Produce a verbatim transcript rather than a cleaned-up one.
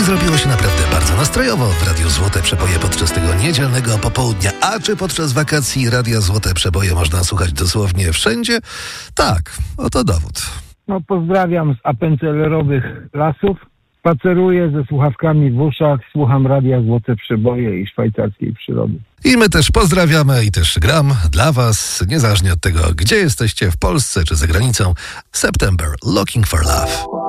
I zrobiło się naprawdę bardzo nastrojowo w Radiu Złote Przeboje podczas tego niedzielnego popołudnia. A czy podczas wakacji Radia Złote Przeboje można słuchać dosłownie wszędzie? Tak, oto dowód. No pozdrawiam z apencelerowych lasów. Spaceruję ze słuchawkami w uszach, słucham Radia Złote Przeboje i szwajcarskiej przyrody. I my też pozdrawiamy i też gram dla was, niezależnie od tego, gdzie jesteście, w Polsce czy za granicą. September, Looking for Love.